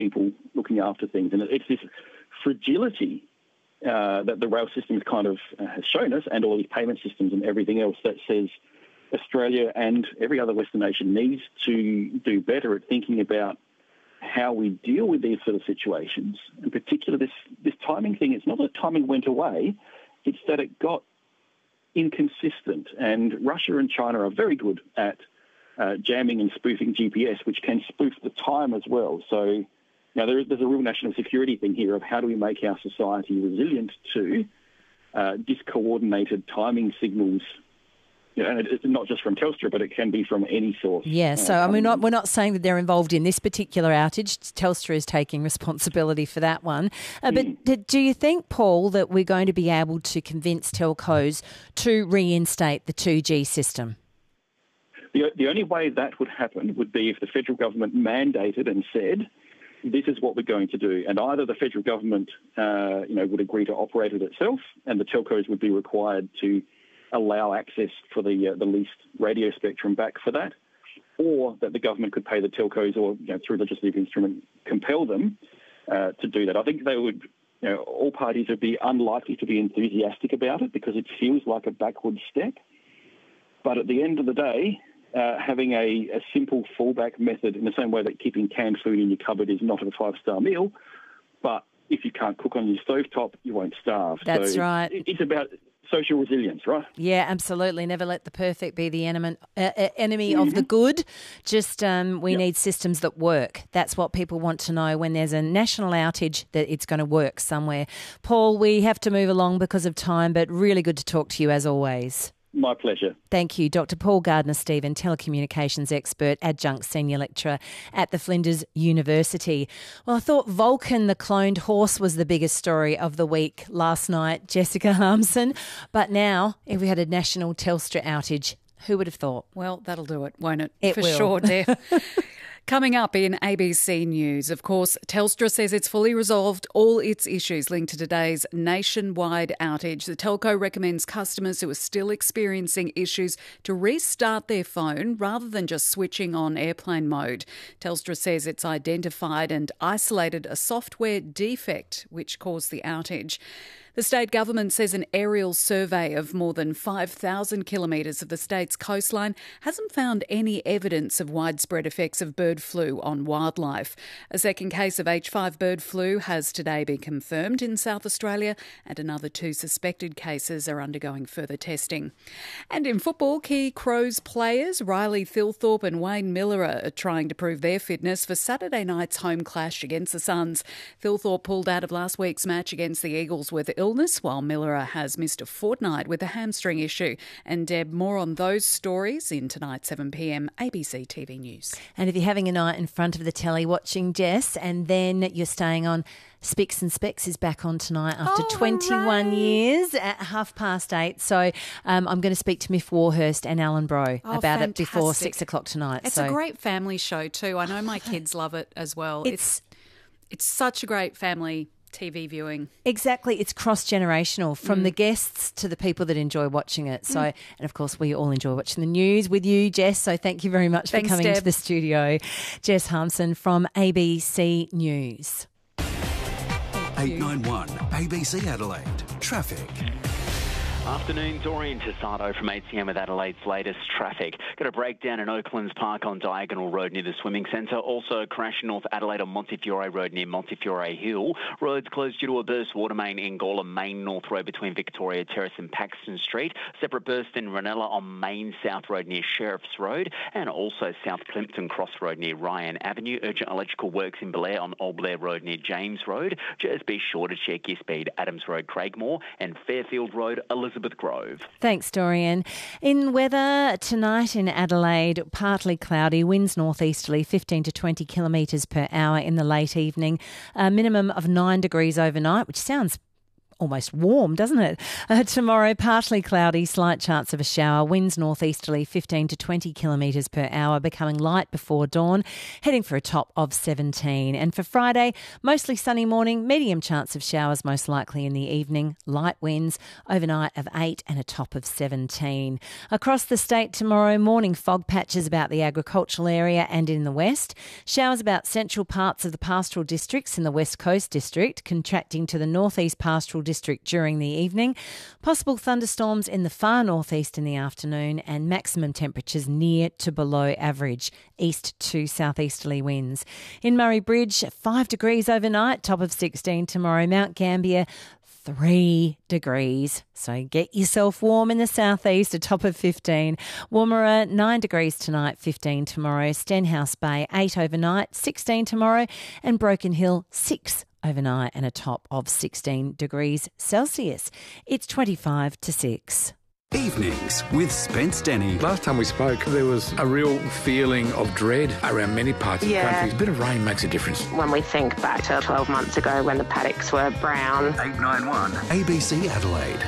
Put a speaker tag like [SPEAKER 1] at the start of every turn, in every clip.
[SPEAKER 1] people looking after things. And it's this fragility that the rail system kind of has shown us, and all these payment systems and everything else, that says Australia and every other Western nation needs to do better at thinking about how we deal with these sort of situations. In particular, this timing thing, it's not that timing went away, it's that it got inconsistent. And Russia and China are very good at jamming and spoofing GPS, which can spoof the time as well. So now there's a real national security thing here of how do we make our society resilient to discoordinated timing signals. And it's not just from Telstra, but it can be from any source.
[SPEAKER 2] Yeah, so I mean, we're not saying that they're involved in this particular outage. Telstra is taking responsibility for that one. But do you think, Paul, that we're going to be able to convince telcos to reinstate the 2G system?
[SPEAKER 1] The only way that would happen would be if the federal government mandated and said, this is what we're going to do. And either the federal government would agree to operate it itself, and the telcos would be required to allow access for the leased radio spectrum back for that, or that the government could pay the telcos or through legislative instrument compel them to do that. I think they would, all parties would be unlikely to be enthusiastic about it because it feels like a backward step. But at the end of the day, having a simple fallback method, in the same way that keeping canned food in your cupboard is not a 5-star meal, but if you can't cook on your stovetop, you won't starve.
[SPEAKER 2] That's right.
[SPEAKER 1] It's about social resilience, right?
[SPEAKER 2] Yeah, absolutely. Never let the perfect be the enemy of the good. Just we need systems that work. That's what people want to know when there's a national outage, that it's going to work somewhere. Paul, we have to move along because of time, but really good to talk to you as always.
[SPEAKER 1] My pleasure.
[SPEAKER 2] Thank you. Dr. Paul Gardner-Stephen, telecommunications expert, adjunct senior lecturer at the Flinders University. Well, I thought Vulcan, the cloned horse, was the biggest story of the week last night, Jessica Harmson. But now, if we had a national Telstra outage, who would have thought?
[SPEAKER 3] Well, that'll do it, won't it?
[SPEAKER 2] It
[SPEAKER 3] For
[SPEAKER 2] will.
[SPEAKER 3] sure, Def. Coming up in ABC News, of course, Telstra says it's fully resolved all its issues linked to today's nationwide outage. The telco recommends customers who are still experiencing issues to restart their phone rather than just switching on airplane mode. Telstra says it's identified and isolated a software defect which caused the outage. The state government says an aerial survey of more than 5,000 kilometres of the state's coastline hasn't found any evidence of widespread effects of bird flu on wildlife. A second case of H5 bird flu has today been confirmed in South Australia, and another 2 suspected cases are undergoing further testing. And in football, key Crows players Riley Thilthorpe and Wayne Miller are trying to prove their fitness for Saturday night's home clash against the Suns. Thilthorpe pulled out of last week's match against the Eagles with illness, while Miller has missed a fortnight with a hamstring issue. And Deb, more on those stories in tonight's 7pm ABC TV News.
[SPEAKER 2] And if you're having a night in front of the telly watching Jess, and then you're staying on, Spicks and Specs is back on tonight after 21 years at 8:30. So I'm going to speak to Miff Warhurst and Alan Bro about it before 6 o'clock tonight.
[SPEAKER 3] It's a great family show too. I know my kids love it as well. It's such a great family TV viewing.
[SPEAKER 2] Exactly. It's cross-generational, from the guests to the people that enjoy watching it. So, and of course, we all enjoy watching the news with you, Jess. So thank you very much for coming
[SPEAKER 3] Deb.
[SPEAKER 2] to the studio. Jess Harmson from ABC News.
[SPEAKER 4] 891 ABC Adelaide. Traffic.
[SPEAKER 5] Afternoon, Dorian Tassado from 8am with Adelaide's latest traffic. Got a breakdown in Oaklands Park on Diagonal Road near the swimming centre. Also a crash in North Adelaide on Montefiore Road near Montefiore Hill. Roads closed due to a burst water main in Gawler Main North Road between Victoria Terrace and Paxton Street. Separate burst in Ranella on Main South Road near Sheriff's Road. And also South Plimpton Cross Road near Ryan Avenue. Urgent electrical works in Blair on Old Blair Road near James Road. Just be sure to check your speed. Adams Road, Craigmore, and Fairfield Road, Elizabeth Grove.
[SPEAKER 2] Thanks, Dorian. In weather tonight in Adelaide, partly cloudy, winds northeasterly 15 to 20 kilometres per hour in the late evening. A minimum of 9 degrees overnight, which sounds almost warm, doesn't it? Tomorrow, partly cloudy, slight chance of a shower, winds northeasterly 15 to 20 kilometres per hour, becoming light before dawn, heading for a top of 17. And for Friday, mostly sunny morning, medium chance of showers most likely in the evening, light winds, overnight of 8 and a top of 17. Across the state tomorrow, morning fog patches about the agricultural area and in the west, showers about central parts of the pastoral districts in the West Coast district, contracting to the northeast pastoral district during the evening, possible thunderstorms in the far northeast in the afternoon, and maximum temperatures near to below average, east to southeasterly winds. In Murray Bridge, 5 degrees overnight, top of 16 tomorrow. Mount Gambier, 3 degrees. So get yourself warm in the southeast, a top of 15. Woomera, 9 degrees tonight, 15 tomorrow. Stenhouse Bay, 8 overnight, 16 tomorrow. And Broken Hill, 6 overnight and a top of 16 degrees Celsius. It's 25 to 6.
[SPEAKER 4] Evenings with Spence Denny.
[SPEAKER 6] Last time we spoke, there was a real feeling of dread around many parts of the country. A bit of rain makes a difference.
[SPEAKER 7] When we think back to 12 months ago when the paddocks were brown.
[SPEAKER 4] 891 ABC Adelaide.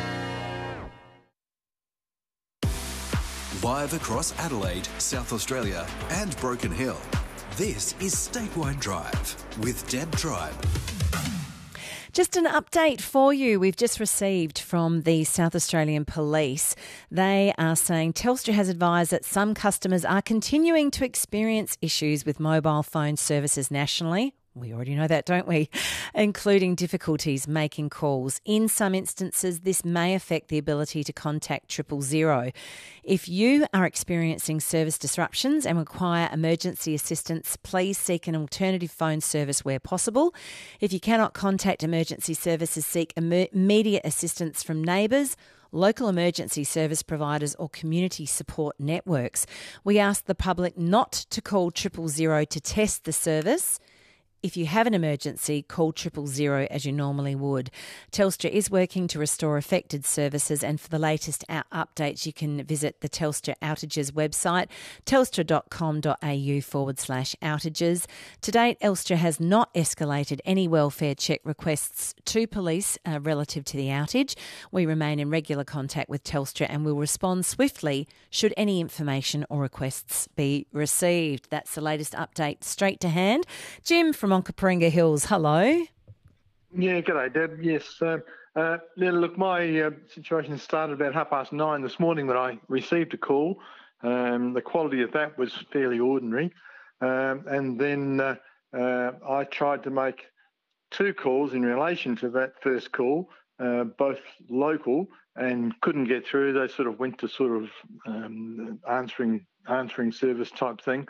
[SPEAKER 4] Live across Adelaide, South Australia and Broken Hill. This is Statewide Drive with Deb Tribe.
[SPEAKER 2] Just an update for you. We've just received from the South Australian Police. They are saying Telstra has advised that some customers are continuing to experience issues with mobile phone services nationally. We already know that, don't we? Including difficulties making calls. In some instances, this may affect the ability to contact 000. If you are experiencing service disruptions and require emergency assistance, please seek an alternative phone service where possible. If you cannot contact emergency services, seek immediate assistance from neighbours, local emergency service providers or community support networks. We ask the public not to call 000 to test the service. If you have an emergency, call 000 as you normally would. Telstra is working to restore affected services, and for the latest updates, you can visit the Telstra Outages website, telstra.com.au/outages. To date, Telstra has not escalated any welfare check requests to police relative to the outage. We remain in regular contact with Telstra and will respond swiftly should any information or requests be received. That's the latest update straight to hand. Jim from Onkaparinga Hills, hello.
[SPEAKER 8] Yeah, g'day, Deb. Yes, look, my situation started about 9:30 this morning when I received a call. The quality of that was fairly ordinary. And then I tried to make 2 calls in relation to that first call, both local, and couldn't get through. They sort of went to answering service type thing.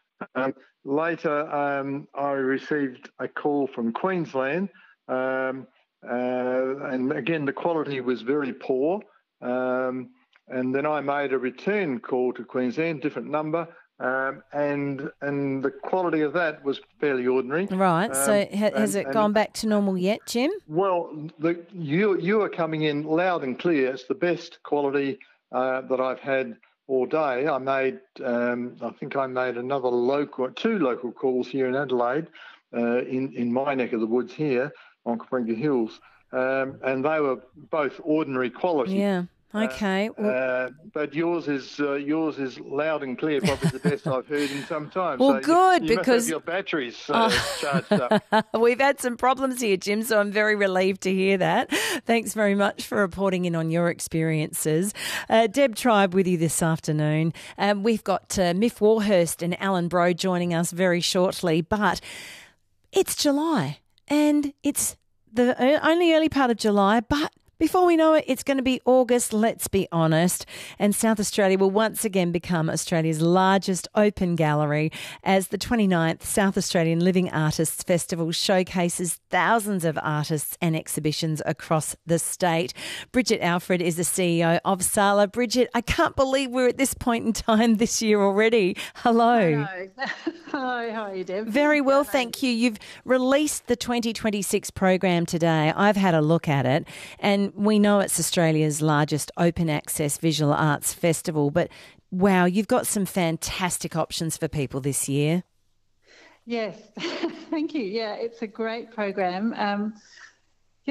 [SPEAKER 8] Later, I received a call from Queensland, and again, the quality was very poor. And then I made a return call to Queensland, different number, and the quality of that was fairly ordinary.
[SPEAKER 2] Right. So has it gone back to normal yet, Jim?
[SPEAKER 8] Well, you are coming in loud and clear. It's the best quality that I've had all day. I made, I think I made another 2 local calls here in Adelaide, in my neck of the woods here on Onkaparinga Hills, and they were both ordinary quality.
[SPEAKER 2] Yeah. Okay.
[SPEAKER 8] But yours is loud and clear, probably the best I've heard in some time.
[SPEAKER 2] Well,
[SPEAKER 8] so
[SPEAKER 2] good,
[SPEAKER 8] you
[SPEAKER 2] because
[SPEAKER 8] must have your batteries charged up.
[SPEAKER 2] We've had some problems here, Jim, so I'm very relieved to hear that. Thanks very much for reporting in on your experiences. Deb Tribe with you this afternoon. We've got Miff Warhurst and Alan Bro joining us very shortly, but it's July and it's the only early part of July, but before we know it, it's going to be August, let's be honest, and South Australia will once again become Australia's largest open gallery as the 29th South Australian Living Artists Festival showcases thousands of artists and exhibitions across the state. Bridget Alfred is the CEO of SALA. Bridget, I can't believe we're at this point in time this year already. Hello.
[SPEAKER 9] Hi, how are you, Deb?
[SPEAKER 2] Very well, thank you. You've released the 2026 program today. I've had a look at it, and we know it's Australia's largest open access visual arts festival, but wow, you've got some fantastic options for people this year.
[SPEAKER 9] Yes, thank you. Yeah, it's a great program.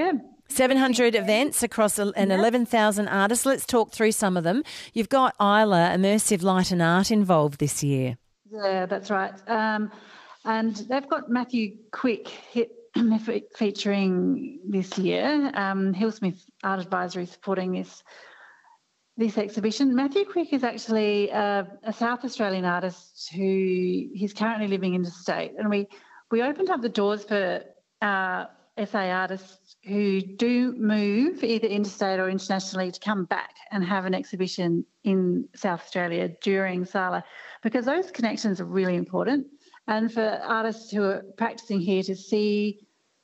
[SPEAKER 2] 700 events across an 11,000 artists. Let's talk through some of them. You've got Isla, Immersive Light and Art involved this year.
[SPEAKER 9] Yeah, that's right. And they've got Matthew Quick featuring this year. Hillsmith Art Advisory supporting this exhibition. Matthew Quick is actually a South Australian artist who is currently living interstate. And we opened up the doors for SA artists who do move either interstate or internationally to come back and have an exhibition in South Australia during SALA, because those connections are really important. And for artists who are practicing here to see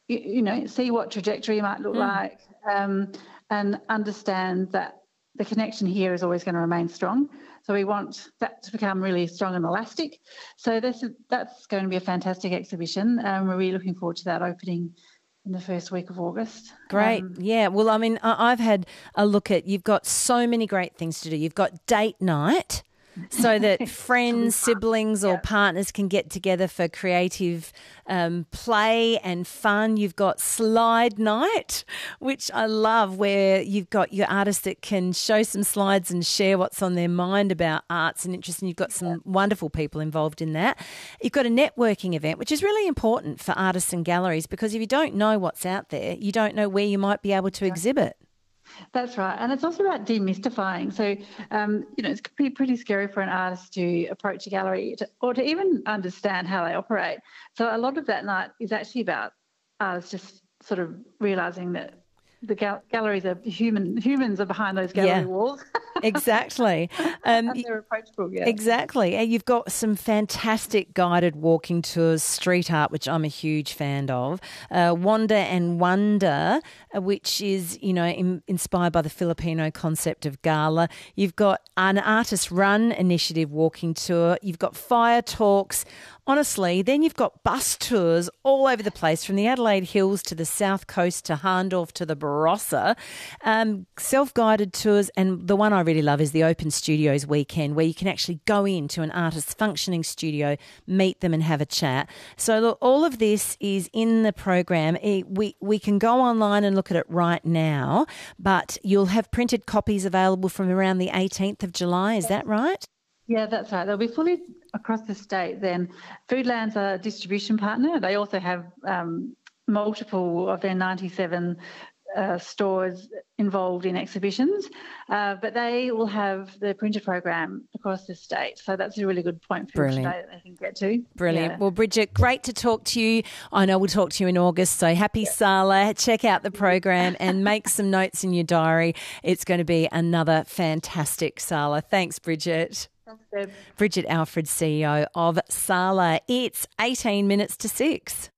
[SPEAKER 9] what trajectory might look like, and understand that the connection here is always going to remain strong. So we want that to become really strong and elastic. So that's going to be a fantastic exhibition. We're really looking forward to that opening in the first week of August.
[SPEAKER 2] Great. Yeah. Well, I mean, I've had a look at, you've got so many great things to do. You've got date night, so that friends, siblings or partners can get together for creative play and fun. You've got slide night, which I love, where you've got your artists that can show some slides and share what's on their mind about arts and interest, and you've got some wonderful people involved in that. You've got a networking event, which is really important for artists and galleries, because if you don't know what's out there, you don't know where you might be able to exhibit.
[SPEAKER 9] That's right. And it's also about demystifying. So, it's pretty scary for an artist to approach a gallery or to even understand how they operate. So a lot of that night is actually about artists just sort of realising that the galleries are humans are behind those gallery walls.
[SPEAKER 2] Exactly.
[SPEAKER 9] And they're approachable,
[SPEAKER 2] Exactly. And you've got some fantastic guided walking tours, street art, which I'm a huge fan of, Wander and Wonder, which is, inspired by the Filipino concept of gala. You've got an Artist Run Initiative walking tour. You've got fire talks. Honestly, then you've got bus tours all over the place, from the Adelaide Hills to the South Coast to Hahndorf to the Barossa, self-guided tours, and the one I really love is the Open Studios weekend, where you can actually go into an artist's functioning studio, meet them and have a chat. So look, all of this is in the program. We can go online and look at it right now, but you'll have printed copies available from around the 18th of July. Is that right?
[SPEAKER 9] Yeah, that's right. They'll be fully across the state then. Foodland's a distribution partner. They also have multiple of their 97 stores involved in exhibitions, but they will have the printed program across the state. So that's a really good point for today that they can get to.
[SPEAKER 2] Brilliant. Yeah. Well, Bridget, great to talk to you. I know we'll talk to you in August, so happy SALA. Check out the program and make some notes in your diary. It's going to be another fantastic SALA. Thanks, Bridget. Bridget Alfred, CEO of SALA. It's 18 minutes to 6.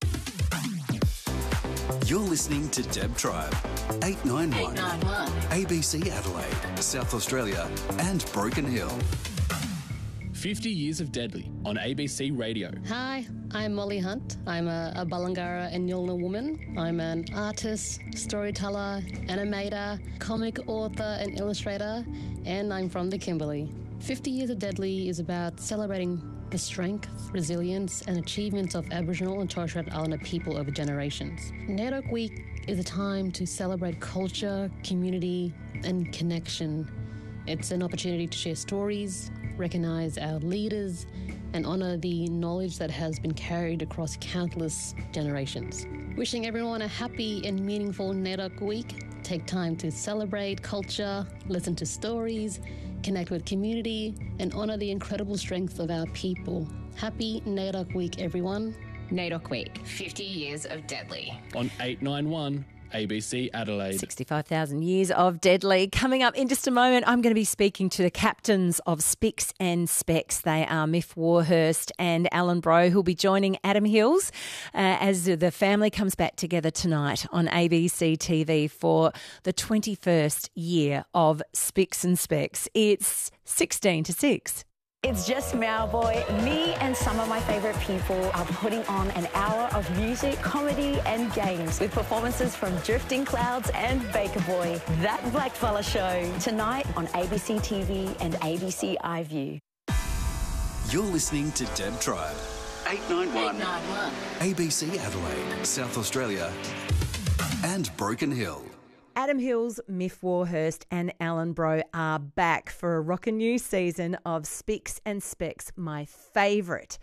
[SPEAKER 4] You're listening to Deb Tribe, 891 ABC Adelaide, South Australia and Broken Hill.
[SPEAKER 10] 50 Years of Deadly on ABC Radio.
[SPEAKER 11] Hi, I'm Molly Hunt. I'm a Balangara and Yolngu woman. I'm an artist, storyteller, animator, comic author and illustrator, and I'm from the Kimberley. 50 Years of Deadly is about celebrating the strength, resilience and achievements of Aboriginal and Torres Strait Islander people over generations. NAIDOC Week is a time to celebrate culture, community and connection. It's an opportunity to share stories, recognise our leaders and honour the knowledge that has been carried across countless generations. Wishing everyone a happy and meaningful NAIDOC Week. Take time to celebrate culture, listen to stories, connect with community and honour the incredible strength of our people. Happy NAIDOC Week, everyone.
[SPEAKER 12] NAIDOC Week, 50 Years of Deadly.
[SPEAKER 10] On 891 ABC Adelaide.
[SPEAKER 2] 65,000 years of Deadly. Coming up in just a moment, I'm going to be speaking to the captains of Spix and Specs. They are Miff Warhurst and Alan Bro, who'll be joining Adam Hills as the family comes back together tonight on ABC TV for the 21st year of Spix and Specs. It's 16 to 6.
[SPEAKER 13] It's just Mauboy. Me and some of my favourite people are putting on an hour of music, comedy and games with performances from Drifting Clouds and Baker Boy. That Blackfella Show tonight on ABC TV and ABC iView.
[SPEAKER 4] You're listening to Deb Tribe, 891 ABC Adelaide, South Australia and Broken Hill.
[SPEAKER 2] Adam Hills, Miff Warhurst and Alan Bro are back for a rockin' new season of Spicks and Specs, my favourite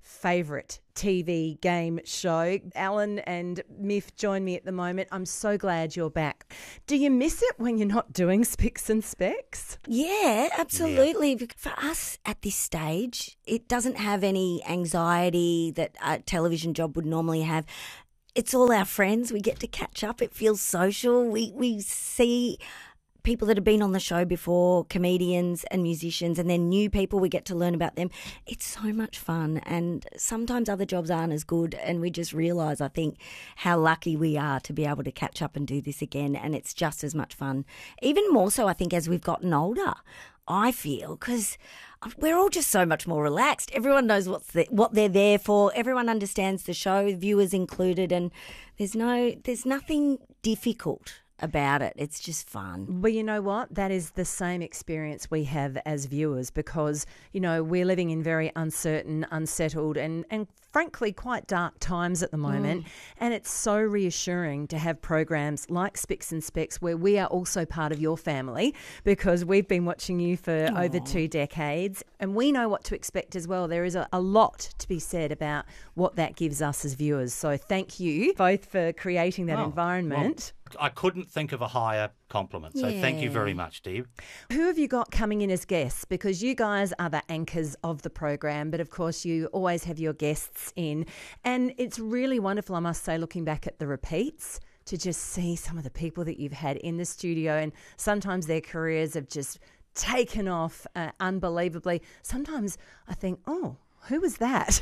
[SPEAKER 2] TV game show. Alan and Miff join me at the moment. I'm so glad you're back. Do you miss it when you're not doing Spicks and Specs?
[SPEAKER 14] Yeah, absolutely. Yeah. For us at this stage, it doesn't have any anxiety that a television job would normally have. It's all our friends. We get to catch up. It feels social. We see people that have been on the show before, comedians and musicians, and then new people. We get to learn about them. It's so much fun. And sometimes other jobs aren't as good, and we just realise, I think, how lucky we are to be able to catch up and do this again. And it's just as much fun. Even more so, I think, as we've gotten older, I feel, because we're all just so much more relaxed. Everyone knows what they're there for. Everyone understands the show, viewers included, and there's nothing difficult about it. It's just fun.
[SPEAKER 2] Well, you know what? That is the same experience we have as viewers because, you know, we're living in very uncertain, unsettled and frankly quite dark times at the moment. And it's so reassuring to have programs like Spicks and Specs where we are also part of your family because we've been watching you for over 2 decades and we know what to expect as well. There is a lot to be said about what that gives us as viewers. So thank you both for creating that environment.
[SPEAKER 15] Well, I couldn't think of a higher compliment. So thank you very much, Deb.
[SPEAKER 2] Who have you got coming in as guests? Because you guys are the anchors of the program, but of course you always have your guests in. And it's really wonderful, I must say, looking back at the repeats, to just see some of the people that you've had in the studio. And sometimes their careers have just taken off unbelievably. Sometimes I think, oh, who was that?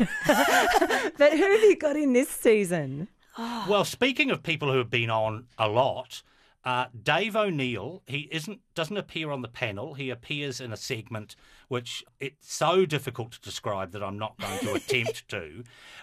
[SPEAKER 2] But who have you got in this season?
[SPEAKER 15] Well, speaking of people who have been on a lot, Dave O'Neill, he doesn't appear on the panel. He appears in a segment which it's so difficult to describe that I'm not going to attempt to.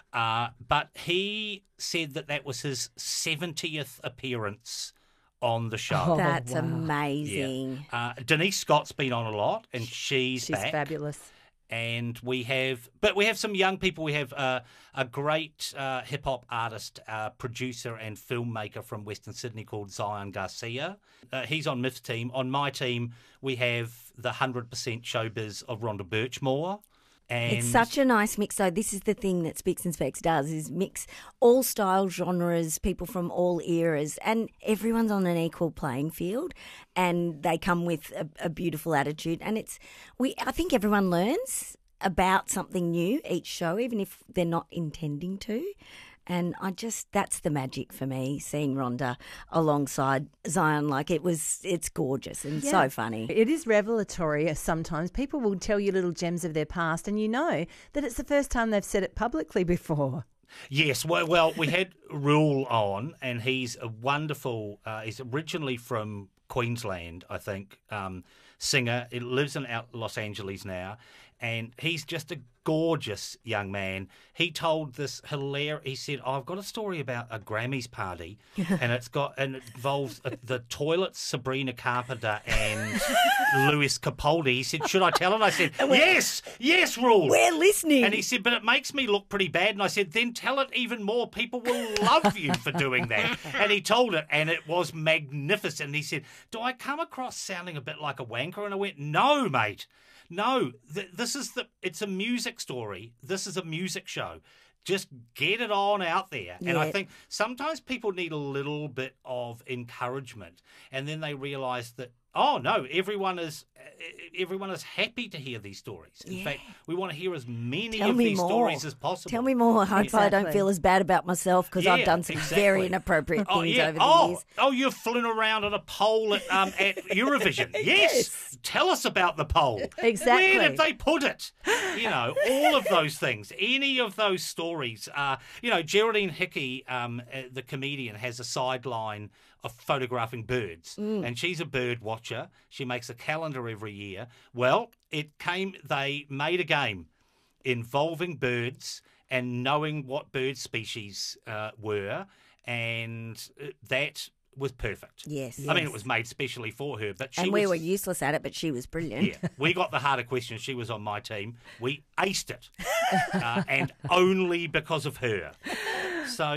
[SPEAKER 15] But he said that was his 70th appearance on the show.
[SPEAKER 14] Oh, that's amazing.
[SPEAKER 15] Yeah. Denise Scott's been on a lot, and she's back.
[SPEAKER 2] She's fabulous.
[SPEAKER 15] And we have some young people. We have a great hip-hop artist, producer and filmmaker from Western Sydney called Zion Garcia. He's on Miff's team. On my team, we have the 100% showbiz of Rhonda Birchmore. And
[SPEAKER 14] it's such a nice mix. So this is the thing that Spicks and Specs does, is mix all styles, genres, people from all eras, and everyone's on an equal playing field, and they come with a beautiful attitude. And I think everyone learns about something new each show, even if they're not intending to. And that's the magic for me, seeing Rhonda alongside Zion. It's gorgeous and so funny.
[SPEAKER 2] It is revelatory sometimes. People will tell you little gems of their past and you know that it's the first time they've said it publicly before.
[SPEAKER 15] Yes, well, we had Rule on, and he's a wonderful, he's originally from Queensland, I think, singer. He lives in Los Angeles now, and he's just a gorgeous young man. He told this he said, I've got a story about a Grammys party, and it involves the Toilets, Sabrina Carpenter and Louis Capaldi. He said, should I tell it? I said, yes, Rule.
[SPEAKER 14] We're listening.
[SPEAKER 15] And he said, but it makes me look pretty bad. And I said, then tell it even more. People will love you for doing that. And he told it, and it was magnificent. And he said, do I come across sounding a bit like a wanker? And I went, no, mate. No, it's a music story. This is a music show. Just get it on out there. Yeah. And I think sometimes people need a little bit of encouragement, and then they realise that, oh, no, everyone is happy to hear these stories. In fact, we want to hear as many of these stories as possible.
[SPEAKER 14] Tell me more. I hope I don't feel as bad about myself because I've done some very inappropriate things over the years.
[SPEAKER 15] Oh, you've flown around on a pole at Eurovision. Yes. Tell us about the pole.
[SPEAKER 2] Exactly.
[SPEAKER 15] Where did they put it? All of those things. Any of those stories. Geraldine Hickey, the comedian, has a sideline of photographing birds, and she's a bird watcher. She makes a calendar every year. Well, they made a game involving birds and knowing what bird species were, and that was perfect.
[SPEAKER 14] Yes.
[SPEAKER 15] I mean, it was made specially for her, but
[SPEAKER 14] we were useless at it, but she was brilliant.
[SPEAKER 15] Yeah, we got the harder questions. She was on my team. We aced it, and only because of her. So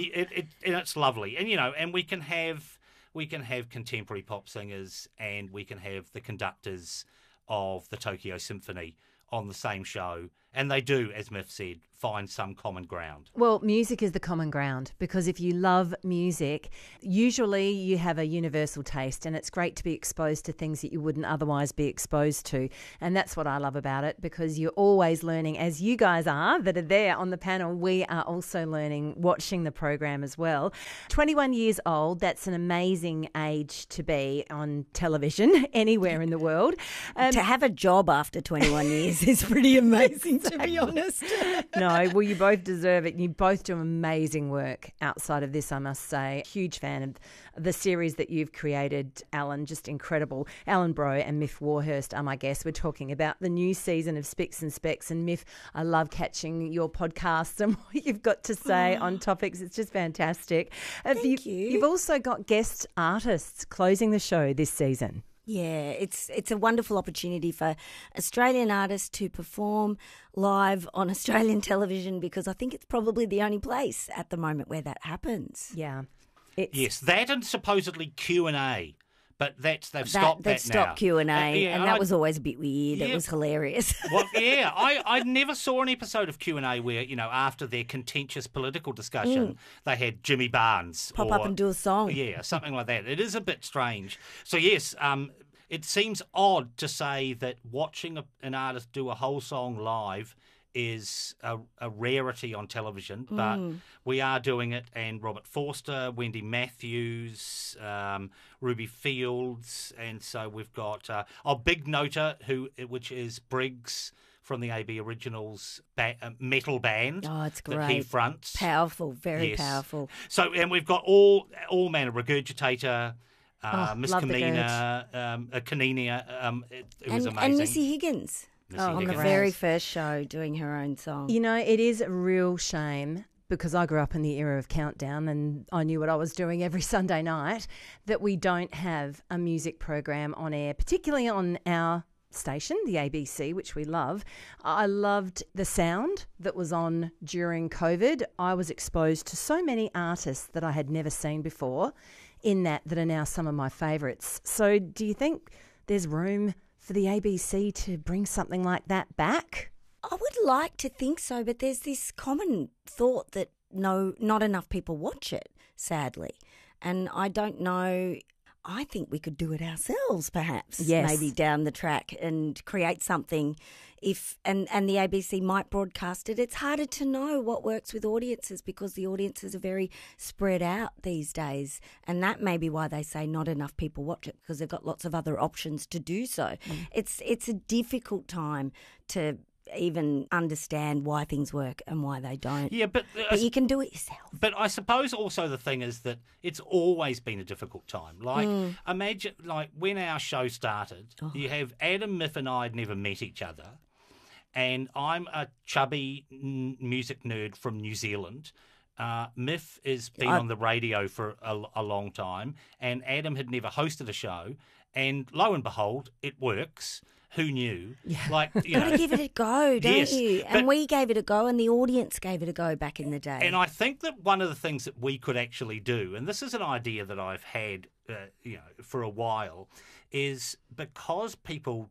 [SPEAKER 15] it's lovely, and and we can have contemporary pop singers, and we can have the conductors of the Tokyo Symphony on the same show, and they do, as Miff said, find some common ground.
[SPEAKER 2] Well, music is the common ground, because if you love music, usually you have a universal taste, and it's great to be exposed to things that you wouldn't otherwise be exposed to. And that's what I love about it, because you're always learning, as you guys are that are there on the panel. We are also learning, watching the program as well. 21 years old, that's an amazing age to be on television anywhere in the world.
[SPEAKER 14] To have a job after 21 years is pretty amazing, to be honest.
[SPEAKER 2] No, well, you both deserve it. You both do amazing work outside of this, I must say. Huge fan of the series that you've created, Alan. Just incredible. Alan Bro and Miff Warhurst are my guests. We're talking about the new season of Spicks and Specs. And Miff, I love catching your podcasts and what you've got to say on topics. It's just fantastic.
[SPEAKER 14] Thank you.
[SPEAKER 2] You've also got guest artists closing the show this season.
[SPEAKER 14] Yeah, it's a wonderful opportunity for Australian artists to perform live on Australian television, because I think it's probably the only place at the moment where that happens.
[SPEAKER 2] Yeah.
[SPEAKER 15] Yes, that and supposedly Q&A. But they've stopped that now.
[SPEAKER 14] They've stopped Q&A, and that was always a bit weird.
[SPEAKER 15] Yeah.
[SPEAKER 14] It was hilarious.
[SPEAKER 15] Well, yeah, I never saw an episode of Q&A where, after their contentious political discussion, they had Jimmy Barnes
[SPEAKER 14] Pop up and do a song.
[SPEAKER 15] Yeah, something like that. It is a bit strange. So, yes, it seems odd to say that watching an artist do a whole song live is a rarity on television, but we are doing it, and Robert Forster, Wendy Matthews, Ruby Fields, and so we've got Big Nota, which is Briggs from the AB Originals metal band.
[SPEAKER 14] Oh, it's great.
[SPEAKER 15] That he fronts.
[SPEAKER 14] Powerful, very powerful.
[SPEAKER 15] So, and we've got all manner, Regurgitator, Miss Kamina, Kanina, it was amazing.
[SPEAKER 14] And Missy Higgins. On the very first show, doing her own song.
[SPEAKER 2] It is a real shame, because I grew up in the era of Countdown and I knew what I was doing every Sunday night, that we don't have a music program on air, particularly on our station, the ABC, which we love. I loved the sound that was on during COVID. I was exposed to so many artists that I had never seen before in that are now some of my favourites. So do you think there's room for the ABC to bring something like that back?
[SPEAKER 14] I would like to think so, but there's this common thought that not enough people watch it, sadly. And I don't know. I think we could do it ourselves, perhaps.
[SPEAKER 2] Yes.
[SPEAKER 14] Maybe down the track and create something. And the ABC might broadcast it. It's harder to know what works with audiences, because the audiences are very spread out these days. And that may be why they say not enough people watch it, because they've got lots of other options to do so. It's a difficult time to even understand why things work and why they don't.
[SPEAKER 15] Yeah, but
[SPEAKER 14] you can do it yourself.
[SPEAKER 15] But I suppose also the thing is that it's always been a difficult time. Like, imagine, when our show started, you have Adam, Miff and I had never met each other, and I'm a chubby music nerd from New Zealand. Miff has been on the radio for a long time, and Adam had never hosted a show, and lo and behold, it works. Who knew?
[SPEAKER 14] Yeah. You've got to give it a go, don't you? And we gave it a go, and the audience gave it a go back in the day.
[SPEAKER 15] And I think that one of the things that we could actually do, and this is an idea that I've had, for a while, is because people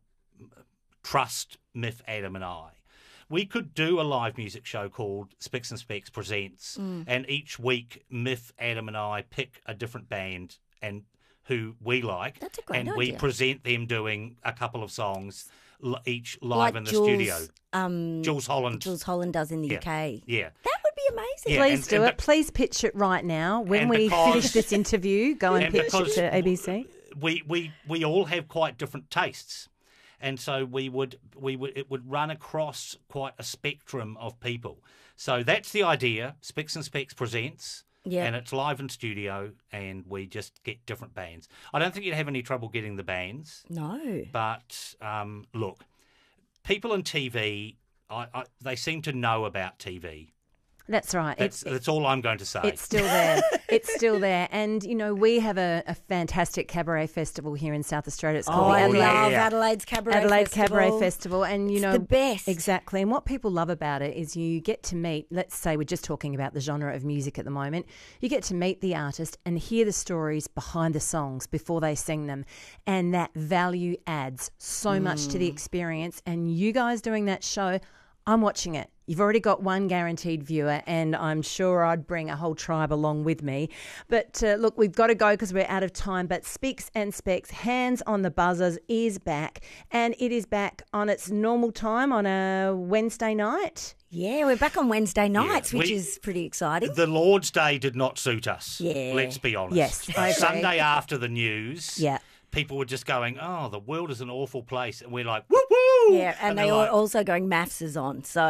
[SPEAKER 15] trust Miff, Adam, and I, we could do a live music show called Spicks and Specs Presents, and each week Miff, Adam, and I pick a different band and who we like,
[SPEAKER 14] That's a great
[SPEAKER 15] and
[SPEAKER 14] idea.
[SPEAKER 15] we present them doing a couple of songs each live in the studio. Jules Holland.
[SPEAKER 14] Jules Holland does in the UK.
[SPEAKER 15] Yeah.
[SPEAKER 14] That would be amazing.
[SPEAKER 15] Yeah,
[SPEAKER 2] Please do it. Please pitch it right now. When we finish this interview, go and pitch it to ABC.
[SPEAKER 15] We all have quite different tastes. And so it would run across quite a spectrum of people. So that's the idea. Spicks and Specs Presents.
[SPEAKER 14] Yeah.
[SPEAKER 15] And it's live in studio, and we just get different bands. I don't think you'd have any trouble getting the bands.
[SPEAKER 14] No.
[SPEAKER 15] But look, people in TV, they seem to know about TV.
[SPEAKER 2] That's right.
[SPEAKER 15] That's all I'm going to say.
[SPEAKER 2] It's still there. It's still there. And, we have a fantastic cabaret festival here in South Australia. It's called the
[SPEAKER 14] I love Adelaide's Cabaret Festival.
[SPEAKER 2] And,
[SPEAKER 14] it's the best.
[SPEAKER 2] Exactly. And what people love about it is you get to meet, let's say we're just talking about the genre of music at the moment, you get to meet the artist and hear the stories behind the songs before they sing them. And that value adds so much to the experience. And you guys doing that show, I'm watching it. You've already got one guaranteed viewer, and I'm sure I'd bring a whole tribe along with me. But look, we've got to go because we're out of time. But Speaks and Specs, Hands on the Buzzers is back, and it is back on its normal time on a Wednesday night.
[SPEAKER 14] Yeah, we're back on Wednesday nights, which is pretty exciting.
[SPEAKER 15] The Lord's Day did not suit us.
[SPEAKER 14] Yeah.
[SPEAKER 15] Let's be honest.
[SPEAKER 2] Yes, I agree.
[SPEAKER 15] Sunday after the news.
[SPEAKER 2] Yeah.
[SPEAKER 15] People were just going, oh, the world is an awful place. And we're like, woo woo!
[SPEAKER 14] Yeah, and they were also going, maths is on. So,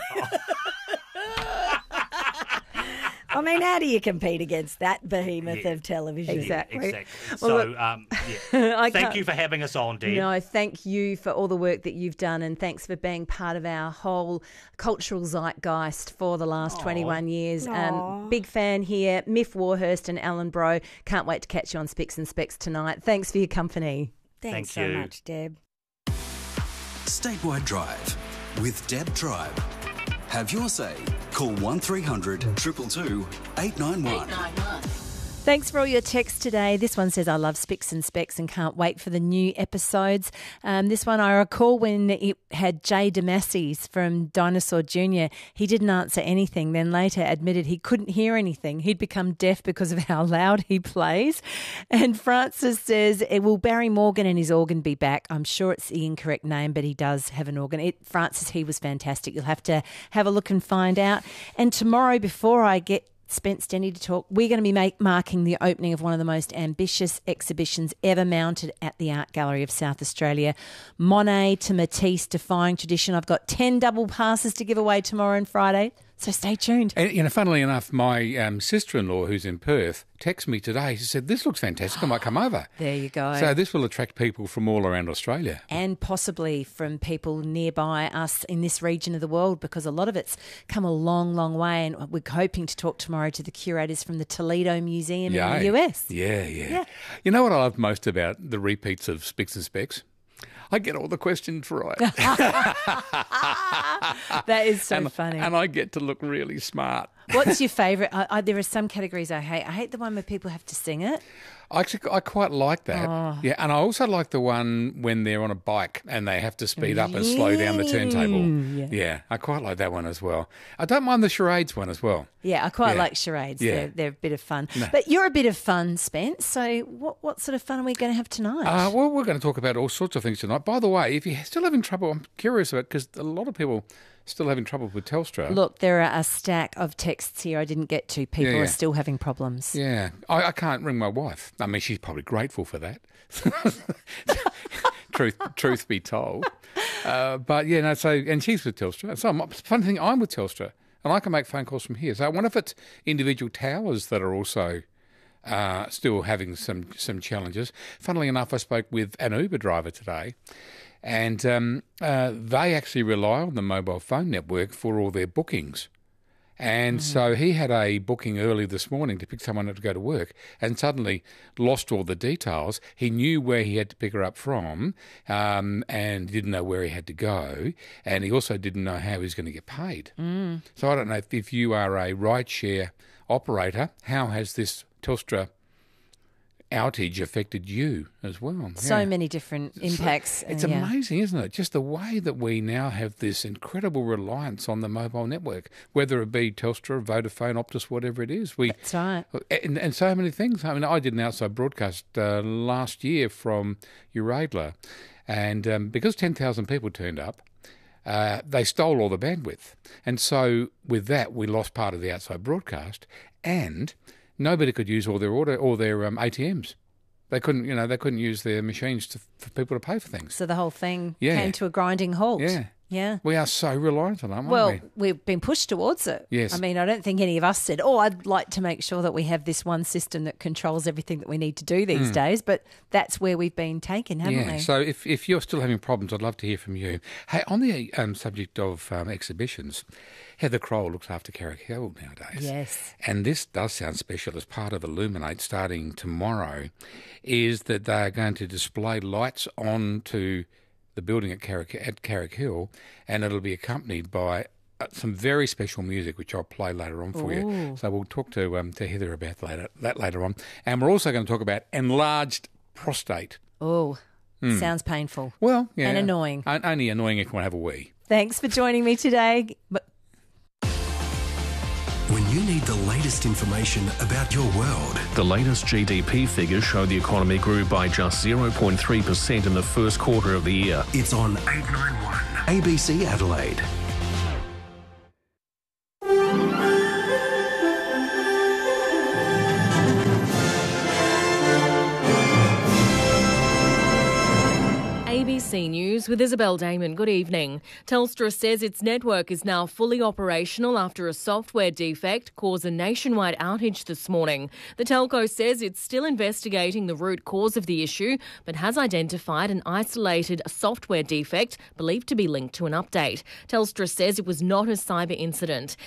[SPEAKER 14] I mean, how do you compete against that behemoth of television?
[SPEAKER 2] Exactly.
[SPEAKER 15] Well, thank you for having us on, Deb.
[SPEAKER 2] No, thank you for all the work that you've done, and thanks for being part of our whole cultural zeitgeist for the last 21 years. Big fan here, Miff Warhurst and Alan Bro. Can't wait to catch you on Specs and Specs tonight. Thanks for your company.
[SPEAKER 14] Thanks so much, Deb.
[SPEAKER 4] Statewide Drive with Deb Tribe. Have your say. Call 1300 222 891.
[SPEAKER 2] Thanks for all your texts today. This one says, I love Specs and Specs and can't wait for the new episodes. This one, I recall when it had Jay Demassies from Dinosaur Jr. He didn't answer anything, then later admitted he couldn't hear anything. He'd become deaf because of how loud he plays. And Francis says, will Barry Morgan and his organ be back? I'm sure it's the incorrect name, but he does have an organ. Francis, he was fantastic. You'll have to have a look and find out. And tomorrow, before I get Spence Denny to talk, we're going to be marking the opening of one of the most ambitious exhibitions ever mounted at the Art Gallery of South Australia. Monet to Matisse, defying tradition. I've got 10 double passes to give away tomorrow and Friday, so stay tuned.
[SPEAKER 6] And, funnily enough, my sister-in-law, who's in Perth, texted me today. She said, this looks fantastic, I might come over.
[SPEAKER 2] There you go.
[SPEAKER 6] So this will attract people from all around Australia.
[SPEAKER 2] And possibly from people nearby us in this region of the world, because a lot of it's come a long, long way. And we're hoping to talk tomorrow to the curators from the Toledo Museum in the US.
[SPEAKER 6] Yeah. You know what I love most about the repeats of Specs and Specs? I get all the questions right.
[SPEAKER 2] That is so funny.
[SPEAKER 6] And I get to look really smart.
[SPEAKER 2] What's your favourite? There are some categories I hate. I hate the one where people have to sing it.
[SPEAKER 6] Actually, I quite like that.
[SPEAKER 2] Oh.
[SPEAKER 6] Yeah, and I also like the one when they're on a bike and they have to speed up and slow down the turntable. Yeah, I quite like that one as well. I don't mind the charades one as well.
[SPEAKER 2] Yeah, I quite like charades.
[SPEAKER 6] Yeah.
[SPEAKER 2] They're a bit of fun.
[SPEAKER 6] No.
[SPEAKER 2] But you're a bit of fun, Spence. So what sort of fun are we going to have tonight?
[SPEAKER 6] Well, we're going to talk about all sorts of things tonight. By the way, if you're still having trouble, I'm curious about, because a lot of people still having trouble with Telstra.
[SPEAKER 2] Look, there are a stack of texts here I didn't get to. People are still having problems.
[SPEAKER 6] Yeah. I can't ring my wife. I mean, she's probably grateful for that. Truth be told. But, and she's with Telstra. So, funny thing, I'm with Telstra, and I can make phone calls from here. So I wonder if it's individual towers that are also still having some challenges. Funnily enough, I spoke with an Uber driver today, and they actually rely on the mobile phone network for all their bookings. And so he had a booking early this morning to pick someone up to go to work and suddenly lost all the details. He knew where he had to pick her up from and didn't know where he had to go. And he also didn't know how he was going to get paid. So I don't know if you are a rideshare operator, how has this Telstra outage affected you as well?
[SPEAKER 2] So many different impacts.
[SPEAKER 6] It's amazing, isn't it? Just the way that we now have this incredible reliance on the mobile network, whether it be Telstra, Vodafone, Optus, whatever it is.
[SPEAKER 2] That's right.
[SPEAKER 6] And so many things. I mean, I did an outside broadcast last year from Uradler, and because 10,000 people turned up, they stole all the bandwidth. And so with that, we lost part of the outside broadcast, and nobody could use all their ATMs. They couldn't use their machines for people to pay for things.
[SPEAKER 2] So the whole thing came to a grinding halt.
[SPEAKER 6] Yeah.
[SPEAKER 2] Yeah.
[SPEAKER 6] We are so reliant on them,
[SPEAKER 2] Well,
[SPEAKER 6] aren't
[SPEAKER 2] we've been pushed towards it.
[SPEAKER 6] Yes.
[SPEAKER 2] I mean, I don't think any of us said, I'd like to make sure that we have this one system that controls everything that we need to do these days, but that's where we've been taken, haven't we?
[SPEAKER 6] So if you're still having problems, I'd love to hear from you. Hey, on the subject of exhibitions, Heather Kroll looks after Carrick Hill nowadays.
[SPEAKER 2] Yes.
[SPEAKER 6] And this does sound special. As part of Illuminate starting tomorrow, is that they are going to display lights onto the building at Carrick Hill, and it'll be accompanied by some very special music, which I'll play later on for you. So we'll talk to Heather about that later on. And we're also going to talk about enlarged prostate.
[SPEAKER 2] Oh, sounds painful.
[SPEAKER 6] Well, yeah.
[SPEAKER 2] And annoying.
[SPEAKER 6] Only annoying if you want to have a wee.
[SPEAKER 2] Thanks for joining me today.
[SPEAKER 4] When you need the latest information about your world.
[SPEAKER 16] The latest GDP figures show the economy grew by just 0.3% in the first quarter of the year.
[SPEAKER 4] It's on 891 ABC Adelaide.
[SPEAKER 17] ABC News with Isabel Damon. Good evening. Telstra says its network is now fully operational after a software defect caused a nationwide outage this morning. The telco says it's still investigating the root cause of the issue, but has identified an isolated software defect believed to be linked to an update. Telstra says it was not a cyber incident.